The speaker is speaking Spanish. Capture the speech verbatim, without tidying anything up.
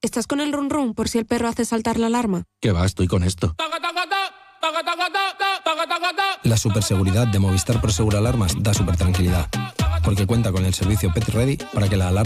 ¿Estás con el run run por si el perro hace saltar la alarma? Que va, estoy con esto. La superseguridad de Movistar Prosegur Alarmas da super tranquilidad, porque cuenta con el servicio Pet Ready para que la alarma